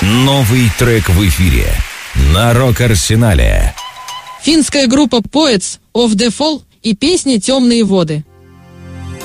Новый трек в эфире на Рок-Арсенале. Финская группа Poets of the Fall и песня «Темные воды».